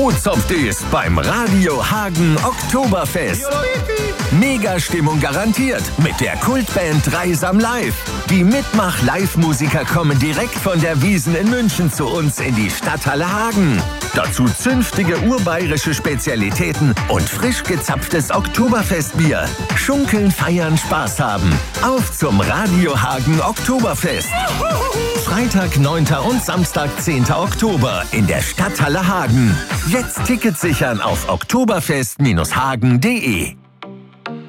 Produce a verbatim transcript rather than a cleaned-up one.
O-Zopft ist beim Radio Hagen Oktoberfest. Mega-Stimmung garantiert mit der Kultband Dreisam Live. Die Mitmach-Live-Musiker kommen direkt von der Wiesn in München zu uns in die Stadthalle Hagen. Dazu zünftige urbayerische Spezialitäten und frisch gezapftes Oktoberfestbier. Schunkeln, feiern, Spaß haben. Auf zum Radio Hagen Oktoberfest. Freitag, neunter und Samstag, zehnter Oktober in der Stadthalle Hagen. Jetzt Tickets sichern auf oktoberfest Bindestrich hagen punkt de.